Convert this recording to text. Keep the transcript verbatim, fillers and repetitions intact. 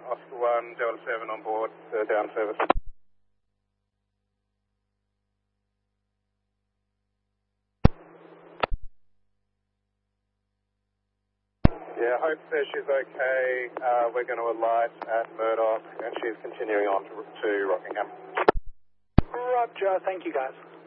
Oscar one, Delta seven on board, uh, down service. Yeah, Hope says she's okay. Uh, we're going to alight at Murdoch, and she's continuing on to, to Rockingham. Roger, thank you guys.